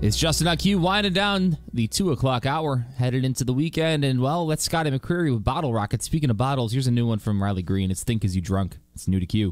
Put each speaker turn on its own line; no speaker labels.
It's Justin on Q winding down the 2 o'clock hour, headed into the weekend. And, well, let's Scotty McCreery with Bottle Rocket. Speaking of bottles, here's a new one from Riley Green. It's Think As You Drunk. It's new to Q.